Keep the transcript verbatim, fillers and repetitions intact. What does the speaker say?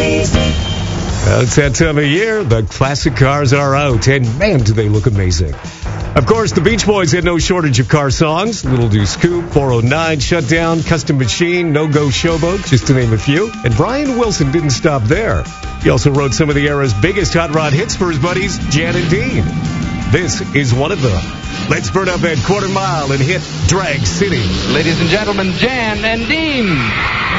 Well, it's that time of year. The classic cars are out, and man, do they look amazing. Of course, the Beach Boys had no shortage of car songs. Little Do Scoop, four oh nine, Shutdown, Custom Machine, No Go Showboat, just to name a few. And Brian Wilson didn't stop there. He also wrote some of the era's biggest hot rod hits for his buddies, Jan and Dean. This is one of them. Let's burn up at Quarter Mile and hit Drag City. Ladies and gentlemen, Jan and Dean.